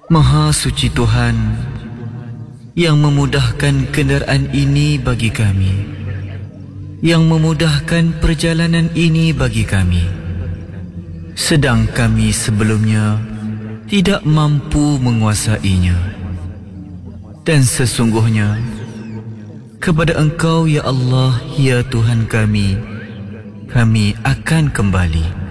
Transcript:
Maha suci Tuhan yang memudahkan kenderaan ini bagi kami, yang memudahkan perjalanan ini bagi kami, sedang kami sebelumnya tidak mampu menguasainya. Dan sesungguhnya kepada Engkau ya Allah, ya Tuhan kami akan kembali.